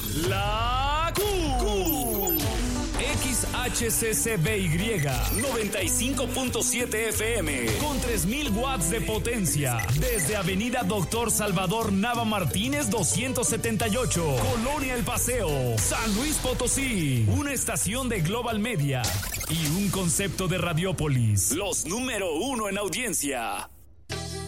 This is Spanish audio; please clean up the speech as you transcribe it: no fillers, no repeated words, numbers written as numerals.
La Q. XHCCBY 95.7 FM con 3000 watts de potencia desde Avenida Doctor Salvador Nava Martínez 278, Colonia El Paseo, San Luis Potosí. Una estación de Global Media y un concepto de Radiópolis, los número 1 en audiencia.